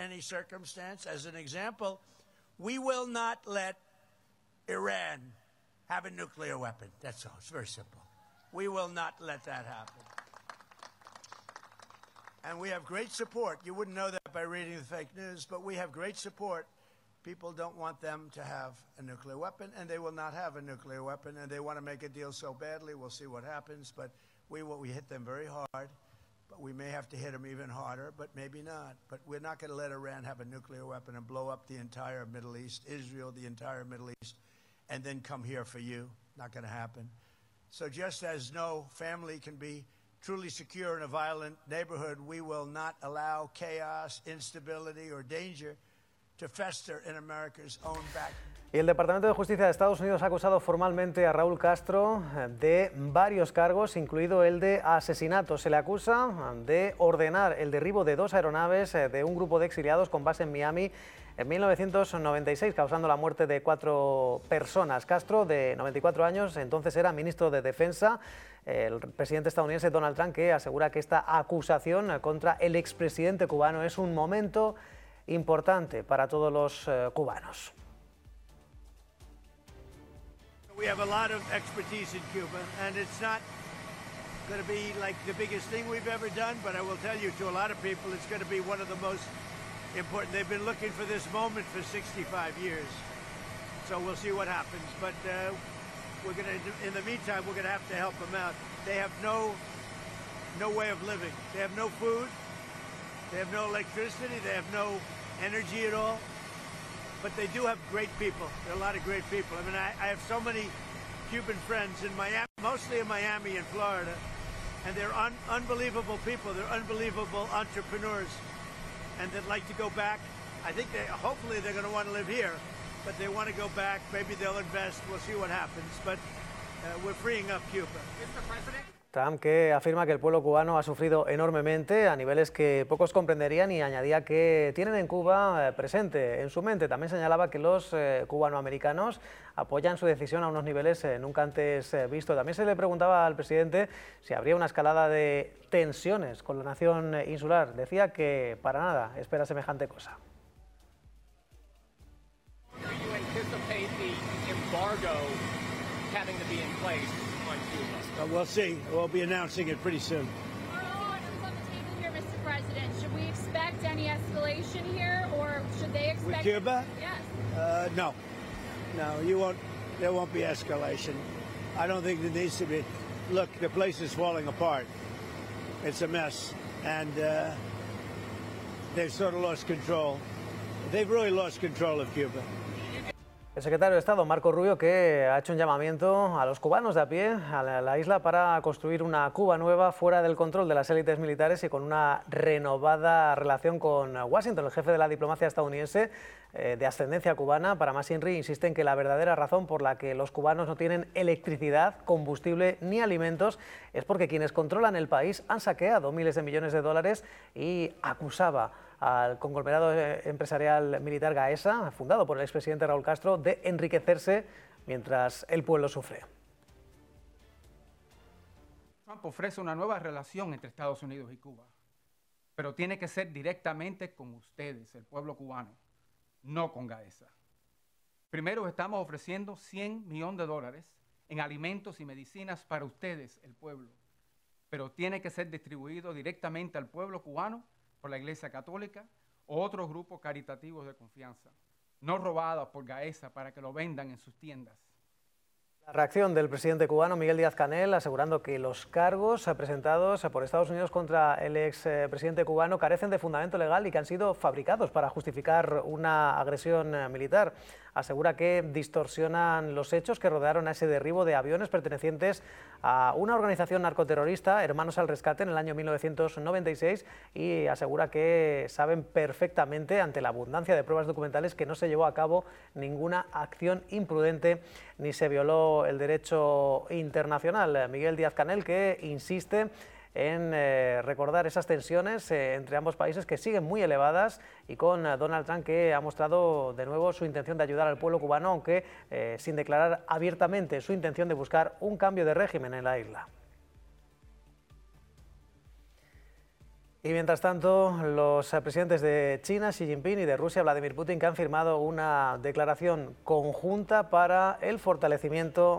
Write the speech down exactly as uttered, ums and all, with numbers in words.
any circumstance. As an example, we will not let Iran have a nuclear weapon. That's all. It's very simple. We will not let that happen. And we have great support. You wouldn't know that by reading the fake news, but we have great support. People don't want them to have a nuclear weapon, and they will not have a nuclear weapon, and they want to make a deal so badly. We'll see what happens, but we will, we hit them very hard, but we may have to hit them even harder, but maybe not. But we're not going to let Iran have a nuclear weapon and blow up the entire Middle East, Israel, the entire Middle East, and then come here for you. Not going to happen. So just as no family can be truly secure in a violent neighborhood, we will not allow chaos, instability, or danger to fester in America's own back. Y el Departamento de Justicia de Estados Unidos ha acusado formalmente a Raúl Castro de varios cargos, incluido el de asesinato. Se le acusa de ordenar el derribo de dos aeronaves de un grupo de exiliados con base en Miami en mil novecientos noventa y seis, causando la muerte de cuatro personas. Castro, de noventa y cuatro años, entonces era ministro de Defensa. El presidente estadounidense Donald Trump, que asegura que esta acusación contra el expresidente cubano es un momento importante para todos los uh, cubanos. We have a lot of expertise in Cuba, and it's not going to be like the biggest thing we've ever done, but I will tell you, to a lot of people, it's going to be one of the most important. They've been looking for this moment for sixty-five years, so we'll see what happens. But uh, we're going to, in the meantime, we're going to have to help them out. They have no, no way of living. They have no food. They have no electricity. They have no energy at all. But they do have great people. There are a lot of great people. I mean, I, I have so many Cuban friends in Miami, mostly in Miami and Florida, and they're un unbelievable people. They're unbelievable entrepreneurs, and they'd like to go back. I think they, hopefully they're going to want to live here, but they want to go back. Maybe they'll invest. We'll see what happens. But uh, we're freeing up Cuba. Mister President. Trump, que afirma que el pueblo cubano ha sufrido enormemente a niveles que pocos comprenderían, y añadía que tienen en Cuba presente en su mente. También señalaba que los eh, cubanoamericanos apoyan su decisión a unos niveles eh, nunca antes eh, visto. También se le preguntaba al presidente si habría una escalada de tensiones con la nación insular. Decía que para nada espera semejante cosa. Uh, we'll see. We'll be announcing it pretty soon. Are all options on the table here, Mister President? Should we expect any escalation here, or should they expect... With Cuba? Yes. Uh, no. No, you won't. There won't be escalation. I don't think there needs to be. Look, the place is falling apart. It's a mess. And uh, they've sort of lost control. They've really lost control of Cuba. El secretario de Estado, Marco Rubio, que ha hecho un llamamiento a los cubanos de a pie a la, a la isla para construir una Cuba nueva fuera del control de las élites militares y con una renovada relación con Washington. El jefe de la diplomacia estadounidense eh, de ascendencia cubana, para más Inri, insiste en que la verdadera razón por la que los cubanos no tienen electricidad, combustible ni alimentos es porque quienes controlan el país han saqueado miles de millones de dólares, y acusaba al conglomerado empresarial militar Gaesa, fundado por el expresidente Raúl Castro, de enriquecerse mientras el pueblo sufre. Trump ofrece una nueva relación entre Estados Unidos y Cuba, pero tiene que ser directamente con ustedes, el pueblo cubano, no con Gaesa. Primero, estamos ofreciendo cien millones de dólares en alimentos y medicinas para ustedes, el pueblo, pero tiene que ser distribuido directamente al pueblo cubano por la Iglesia Católica o otros grupos caritativos de confianza, no robados por Gaesa para que lo vendan en sus tiendas. La reacción del presidente cubano Miguel Díaz-Canel, asegurando que los cargos presentados por Estados Unidos contra el expresidente cubano carecen de fundamento legal y que han sido fabricados para justificar una agresión militar. Asegura que distorsionan los hechos que rodearon a ese derribo de aviones pertenecientes a una organización narcoterrorista, Hermanos al Rescate, en el año mil novecientos noventa y seis, y asegura que saben perfectamente, ante la abundancia de pruebas documentales, que no se llevó a cabo ninguna acción imprudente ni se violó el derecho internacional. Miguel Díaz-Canel, que insiste en eh, recordar esas tensiones eh, entre ambos países, que siguen muy elevadas, y con eh, Donald Trump, que ha mostrado de nuevo su intención de ayudar al pueblo cubano, aunque eh, sin declarar abiertamente su intención de buscar un cambio de régimen en la isla. Y mientras tanto, los presidentes de China, Xi Jinping, y de Rusia, Vladimir Putin, que han firmado una declaración conjunta para el fortalecimiento